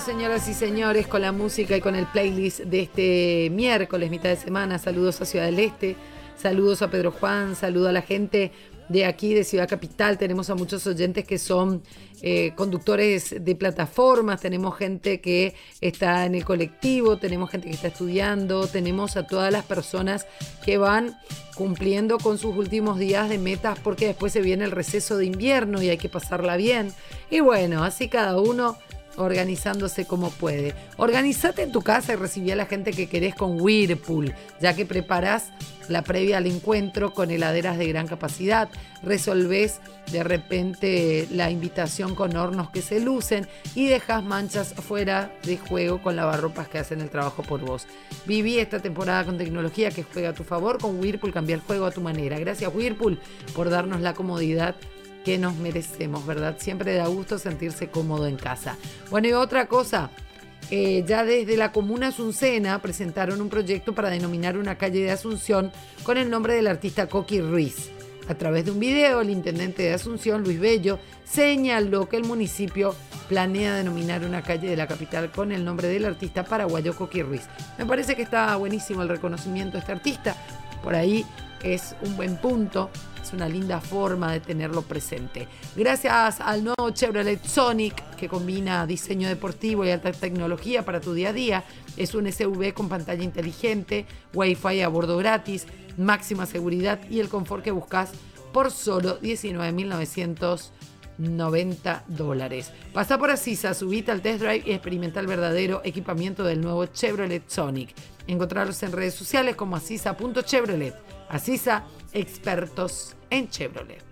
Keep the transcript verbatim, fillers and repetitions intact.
señoras y señores, con la música y con el playlist de este miércoles, mitad de semana. Saludos a Ciudad del Este, saludos a Pedro Juan, saludo a la gente de aquí, de Ciudad Capital. Tenemos a muchos oyentes que son eh, conductores de plataformas, tenemos gente que está en el colectivo, tenemos gente que está estudiando, tenemos a todas las personas que van cumpliendo con sus últimos días de metas, porque después se viene el receso de invierno y hay que pasarla bien. Y bueno, así cada uno organizándose como puede. Organizate en tu casa y recibí a la gente que querés con Whirlpool, ya que preparás la previa al encuentro con heladeras de gran capacidad, resolvés de repente la invitación con hornos que se lucen y dejás manchas fuera de juego con lavarropas que hacen el trabajo por vos. Viví esta temporada con tecnología que juega a tu favor. Con Whirlpool cambia el juego a tu manera. Gracias Whirlpool por darnos la comodidad que nos merecemos, ¿verdad? Siempre da gusto sentirse cómodo en casa. Bueno, y otra cosa, eh, ya desde la comuna Azucena presentaron un proyecto para denominar una calle de Asunción con el nombre del artista Coqui Ruiz. A través de un video, el intendente de Asunción, Luis Bello, señaló que el municipio planea denominar una calle de la capital con el nombre del artista paraguayo Coqui Ruiz. Me parece que está buenísimo el reconocimiento de este artista. Por ahí es un buen punto. Es una linda forma de tenerlo presente. Gracias al nuevo Chevrolet Sonic, que combina diseño deportivo y alta tecnología para tu día a día. Es un S U V con pantalla inteligente, Wi-Fi a bordo gratis, máxima seguridad y el confort que buscas por solo diecinueve mil novecientos noventa dólares. Pasa por Asisa, subite al test drive y experimenta el verdadero equipamiento del nuevo Chevrolet Sonic. Encontrarlos en redes sociales como asisa punto chevrolet. Asisa, expertos en Chevrolet.